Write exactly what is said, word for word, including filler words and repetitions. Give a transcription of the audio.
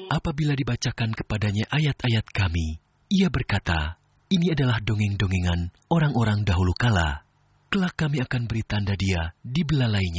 Apabila dibacakan kepadanya ayat-ayat kami, ia berkata, "Ini adalah dongeng-dongengan orang-orang dahulu kala." Kelak kami akan beri tanda dia di belalainya.